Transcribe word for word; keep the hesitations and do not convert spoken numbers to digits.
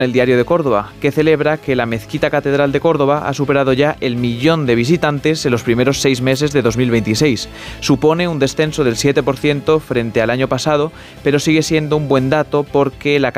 El Diario de Córdoba, que celebra que la Mezquita Catedral de Córdoba ha superado ya el millón de visitantes en los primeros seis meses de dos mil veintiséis. Supone un descenso del siete por ciento frente al año pasado, pero sigue siendo un buen dato porque la